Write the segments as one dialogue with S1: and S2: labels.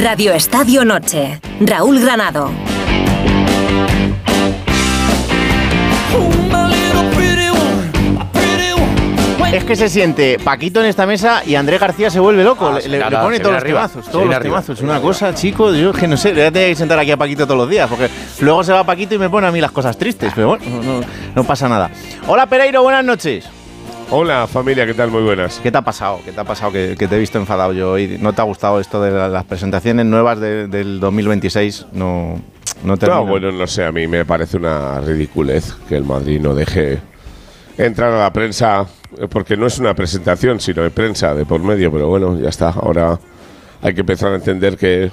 S1: Radio Estadio Noche. Raúl Granado.
S2: Es que se siente Paquito en esta mesa y Andrés García se vuelve loco. Le pone todos los temazos. Todos los temazos. Es una cosa, chicos, yo que no sé, le voy a tener que sentar aquí a Paquito todos los días, porque luego se va Paquito y me pone a mí las cosas tristes. Pero bueno, no pasa nada. Hola, Pereiro, buenas noches.
S3: Hola, familia, ¿qué tal? Muy buenas.
S2: ¿Qué te ha pasado? ¿Qué te ha pasado que te he visto enfadado yo hoy? ¿No te ha gustado esto de las presentaciones nuevas del 2026? No
S3: bueno, no sé, a mí me parece una ridiculez que el Madrid no deje entrar a la prensa, porque no es una presentación, sino de prensa de por medio, pero bueno, ya está. Ahora hay que empezar a entender que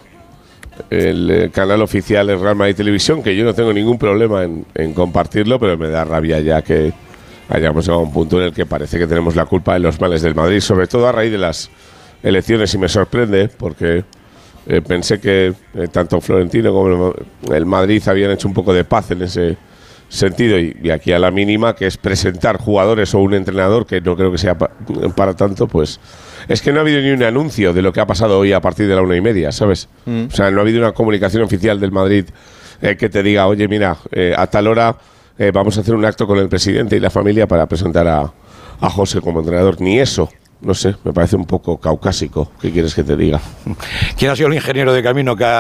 S3: el canal oficial es Real Madrid Televisión, que yo no tengo ningún problema en compartirlo, pero me da rabia ya que hayamos llegado a un punto en el que parece que tenemos la culpa de los males del Madrid, sobre todo a raíz de las elecciones, y me sorprende porque pensé que tanto Florentino como el Madrid habían hecho un poco de paz en ese sentido, y aquí a la mínima, que es presentar jugadores o un entrenador, que no creo que sea para tanto, pues es que no ha habido ni un anuncio de lo que ha pasado hoy a partir de la 1:30, ¿sabes? O sea, no ha habido una comunicación oficial del Madrid que te diga, oye, mira, a tal hora vamos a hacer un acto con el presidente y la familia para presentar a José como entrenador. Ni eso, no sé, me parece un poco caucásico. ¿Qué quieres que te diga?
S4: ¿Quién ha sido el ingeniero de camino que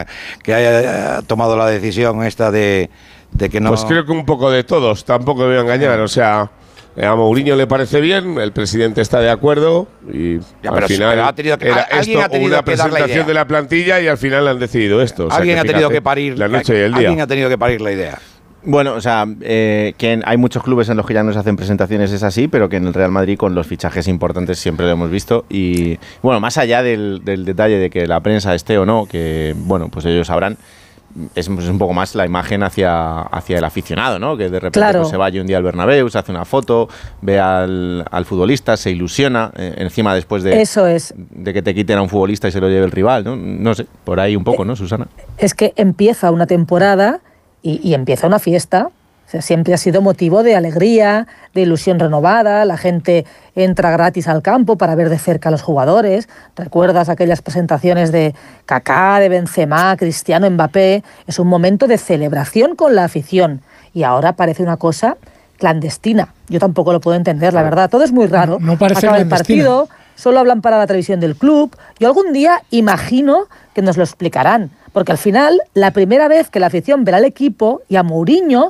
S4: haya tomado la decisión esta de que no?
S3: Pues creo que un poco de todos, tampoco me voy a engañar. O sea, a Mourinho le parece bien, el presidente está de acuerdo, y
S4: ya,
S3: al final era esto una presentación de la plantilla y al final han decidido esto. O sea,
S4: alguien ha tenido que parir
S3: la noche y el día.
S4: Alguien ha tenido que parir la idea.
S2: Bueno, o sea, que hay muchos clubes en los que ya no se hacen presentaciones, es así, pero que en el Real Madrid con los fichajes importantes siempre lo hemos visto. Y bueno, más allá del detalle de que la prensa esté o no, que bueno, pues ellos sabrán, es un poco más la imagen hacia el aficionado, ¿no? Que de repente pues, se vaya un día al Bernabéu, se hace una foto, ve al futbolista, se ilusiona, encima después de que te quiten a un futbolista y se lo lleve el rival, ¿no? No sé, por ahí un poco, ¿no, Susana?
S5: Es que empieza una temporada y empieza una fiesta. O sea, siempre ha sido motivo de alegría, de ilusión renovada. La gente entra gratis al campo para ver de cerca a los jugadores. ¿Recuerdas aquellas presentaciones de Kaká, de Benzema, Cristiano, Mbappé? Es un momento de celebración con la afición. Y ahora parece una cosa clandestina. Yo tampoco lo puedo entender, la verdad. Todo es muy raro.
S6: No parece
S5: Acaba el
S6: clandestina.
S5: partido, solo hablan para la televisión del club. Yo algún día imagino que nos lo explicarán. Porque al final, la primera vez que la afición verá al equipo y a Mourinho